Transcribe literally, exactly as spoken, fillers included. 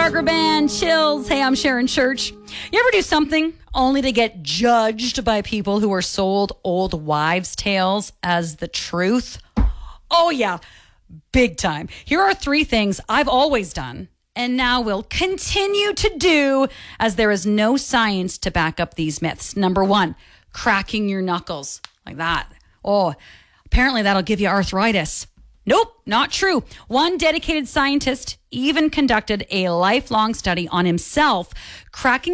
Barker Band, Chills. Hey, I'm Sharon Church. You ever do something only to get judged by people who are sold old wives' tales as the truth? Oh, yeah, big time. Here are three things I've always done and now will continue to do, as there is no science to back up these myths. Number one, cracking your knuckles like that. Oh, apparently that'll give you arthritis. Nope, not true. One dedicated scientist even conducted a lifelong study on himself, cracking